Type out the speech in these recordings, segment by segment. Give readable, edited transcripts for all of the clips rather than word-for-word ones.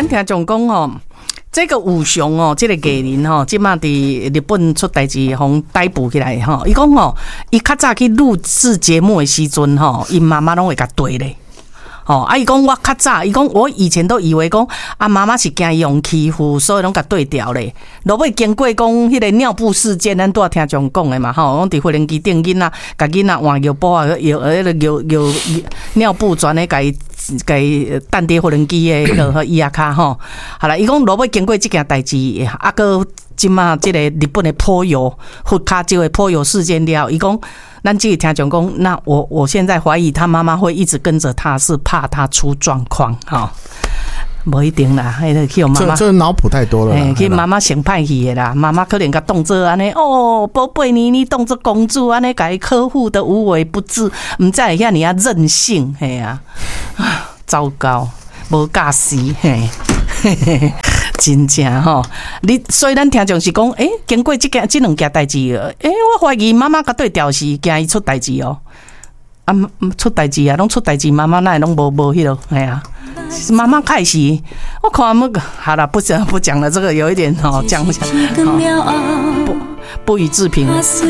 咱听众讲哦，这个武雄哦，这个艺人哦，即马伫日本出代志，互逮捕起来吼。伊讲哦，伊较早去录制节目的时阵吼，伊妈妈拢会甲对咧。哦，伊讲我较早，伊讲我以前都以为讲妈妈是惊伊用欺负，所以拢甲对调咧。落尾经过讲迄个尿布事件，咱拄仔听众讲的嘛，吼，讲伫飞行机顶囡仔，甲囡仔换尿布啊，摇尿布转咧，甲伊蛋跌飞行机的迄个伊卡吼。好啦，伊讲落尾经过即件代志，啊个即马即个日本的泼油佛卡州的泼油事件了，伊讲。咱自己听讲讲，那我现在怀疑他妈妈会一直跟着他，是怕他出状况哈。不一定啦，迄个去妈妈这脑补太多了啦， 去妈妈先派去的啦，妈妈可能甲动作安尼哦，宝贝你动作公主安尼，甲伊呵护的无微不至，唔知会遐尔啊任性，嘿啊，糟糕，无驾驶嘿。真正吼，所以咱听众是讲，经过这两件代志，我怀疑妈妈甲对调是惊伊出代志哦，出代志啊，拢出代志，妈妈那拢无迄落，哎呀，妈妈开始，我看好了，不讲了，这个有一点哦，讲不讲，不予置评。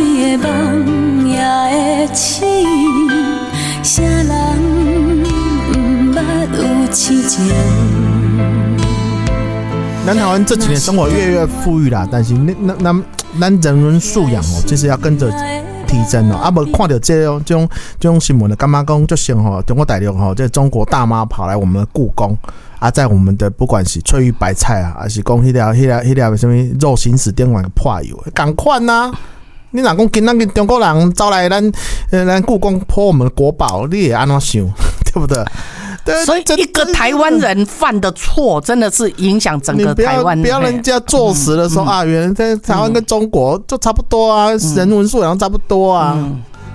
咱台湾这几年生活越来越富裕啦，但是咱人文素养哦，就是要跟着提升哦。啊，无看到这种新闻的，干妈讲就先吼，中国大陆吼，这中国大妈跑来我们的故宫啊，在我们的不管是翠玉白菜啊，还是讲迄条什么肉行驶电玩破油，赶快呐！你若讲今咱中国人招来咱故宫破我们的国宝，你也安怎想，对不对？ 所以一个台湾人犯的错，真的是影响整个台湾。 不要人家坐实的时候啊，原来在台湾跟中国就差不多啊，人文素养差不多啊。